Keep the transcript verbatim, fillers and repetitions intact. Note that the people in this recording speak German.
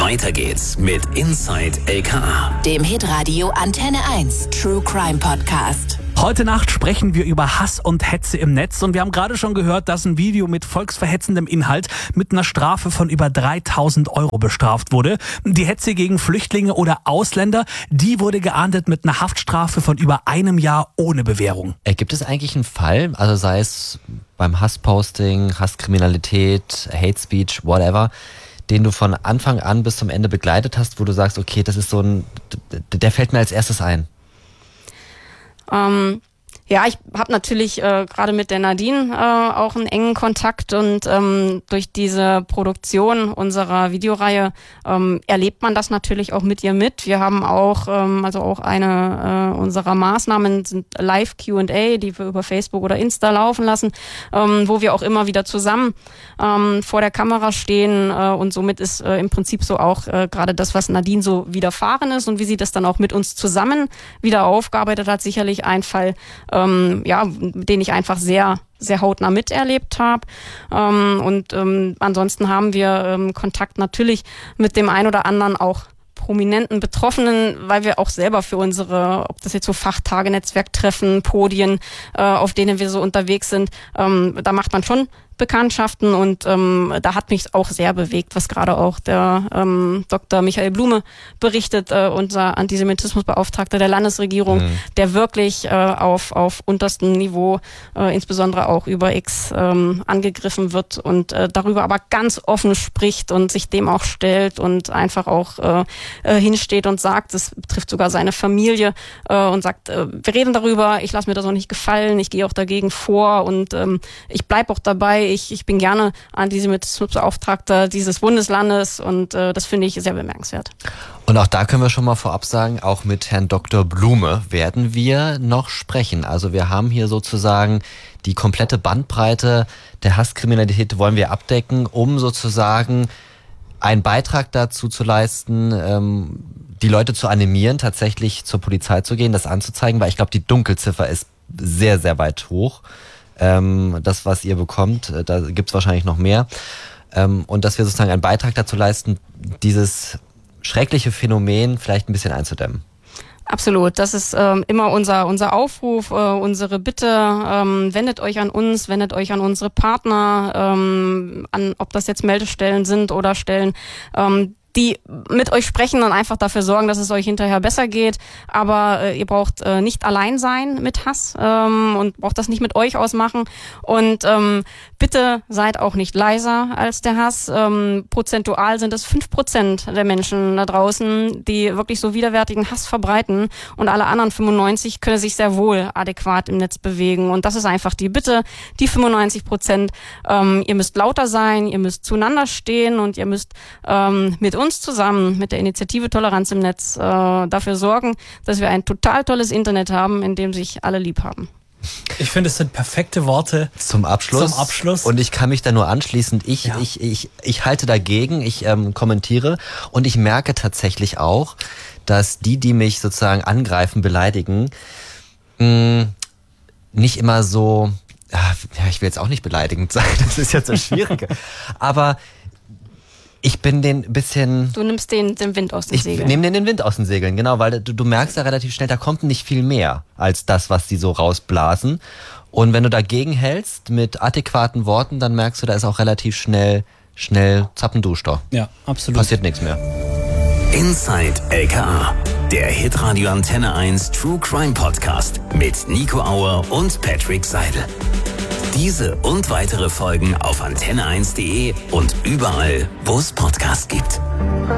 Weiter geht's mit Inside L K A, dem Hitradio Antenne eins True Crime Podcast. Heute Nacht sprechen wir über Hass und Hetze im Netz und wir haben gerade schon gehört, dass ein Video mit volksverhetzendem Inhalt mit einer Strafe von über dreitausend Euro bestraft wurde. Die Hetze gegen Flüchtlinge oder Ausländer, die wurde geahndet mit einer Haftstrafe von über einem Jahr ohne Bewährung. Gibt es eigentlich einen Fall, also sei es beim Hassposting, Hasskriminalität, Hate Speech, whatever, den du von Anfang an bis zum Ende begleitet hast, wo du sagst, okay, das ist so ein, der fällt mir als erstes ein? Ähm, ja, ich habe natürlich äh, gerade mit der Nadine äh, auch einen engen Kontakt und ähm, durch diese Produktion unserer Videoreihe ähm, erlebt man das natürlich auch mit ihr mit. Wir haben auch, ähm, also auch eine äh, unserer Maßnahmen sind Live-Q and A, die wir über Facebook oder Insta laufen lassen, ähm, wo wir auch immer wieder zusammen ähm, vor der Kamera stehen äh, und somit ist äh, im Prinzip so auch äh, gerade das, was Nadine so widerfahren ist und wie sie das dann auch mit uns zusammen wieder aufgearbeitet hat, sicherlich ein Fall, Ähm, ja, den ich einfach sehr, sehr hautnah miterlebt habe. Ähm, und ähm, ansonsten haben wir ähm, Kontakt natürlich mit dem ein oder anderen auch prominenten Betroffenen, weil wir auch selber für unsere, ob das jetzt so Fachtage, Netzwerktreffen, Podien, äh, auf denen wir so unterwegs sind, ähm, da macht man schon Bekanntschaften und ähm, da hat mich auch sehr bewegt, was gerade auch der ähm, Doktor Michael Blume berichtet, äh, unser Antisemitismusbeauftragter der Landesregierung, mhm. der wirklich äh, auf auf unterstem Niveau, äh, insbesondere auch über X, ähm, angegriffen wird und äh, darüber aber ganz offen spricht und sich dem auch stellt und einfach auch äh, äh, hinsteht und sagt, das betrifft sogar seine Familie äh, und sagt, äh, wir reden darüber, ich lasse mir das auch nicht gefallen, ich gehe auch dagegen vor und ähm, ich bleibe auch dabei. Ich, ich bin gerne Antisemitismusbeauftragter dieses Bundeslandes und äh, das finde ich sehr bemerkenswert. Und auch da können wir schon mal vorab sagen, auch mit Herrn Doktor Blume werden wir noch sprechen. Also wir haben hier sozusagen die komplette Bandbreite der Hasskriminalität wollen wir abdecken, um sozusagen einen Beitrag dazu zu leisten, ähm, die Leute zu animieren, tatsächlich zur Polizei zu gehen, das anzuzeigen, weil ich glaube, die Dunkelziffer ist sehr, sehr weit hoch. Ähm, das, was ihr bekommt, da gibt's wahrscheinlich noch mehr. Ähm, und dass wir sozusagen einen Beitrag dazu leisten, dieses schreckliche Phänomen vielleicht ein bisschen einzudämmen. Absolut, das ist ähm, immer unser unser Aufruf, äh, unsere Bitte, ähm, wendet euch an uns, wendet euch an unsere Partner, ähm, an ob das jetzt Meldestellen sind oder Stellen, ähm, die mit euch sprechen und einfach dafür sorgen, dass es euch hinterher besser geht. Aber äh, ihr braucht äh, nicht allein sein mit Hass ähm, und braucht das nicht mit euch ausmachen. Und ähm, bitte seid auch nicht leiser als der Hass. Ähm, prozentual sind es fünf Prozent der Menschen da draußen, die wirklich so widerwärtigen Hass verbreiten. Und alle anderen fünfundneunzig können sich sehr wohl adäquat im Netz bewegen. Und das ist einfach die Bitte, die fünfundneunzig Prozent. Ähm, ihr müsst lauter sein, ihr müsst zueinander stehen und ihr müsst ähm, mit uns uns zusammen mit der Initiative Toleranz im Netz äh, dafür sorgen, dass wir ein total tolles Internet haben, in dem sich alle lieb haben. Ich finde, es sind perfekte Worte zum Abschluss. Zum Abschluss. Und ich kann mich da nur anschließen. Ich, ja. ich, ich, ich halte dagegen, ich ähm, kommentiere und ich merke tatsächlich auch, dass die, die mich sozusagen angreifen, beleidigen, mh, nicht immer so, ja, ich will jetzt auch nicht beleidigend sein, das ist jetzt das Schwierige, aber ich bin den bisschen... Du nimmst den, den Wind aus den Segeln. Ich nehme den, den Wind aus den Segeln, genau, weil du, du merkst ja relativ schnell, da kommt nicht viel mehr als das, was die so rausblasen. Und wenn du dagegen hältst mit adäquaten Worten, dann merkst du, da ist auch relativ schnell, schnell Zappenduster. Ja, absolut. Passiert nichts mehr. Inside L K A, der Hitradio Antenne eins True Crime Podcast mit Nico Auer und Patrick Seidel. Diese und weitere Folgen auf antenne eins punkt de und überall, wo es Podcasts gibt.